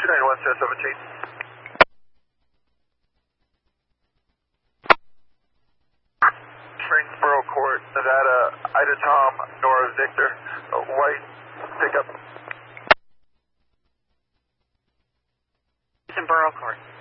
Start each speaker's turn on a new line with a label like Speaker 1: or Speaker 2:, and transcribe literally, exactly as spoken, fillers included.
Speaker 1: two nine one, Sarah seventeen. Springboro Court, Nevada, Ida Tom, Nora Victor, uh, white pickup.
Speaker 2: It's in Borough Court.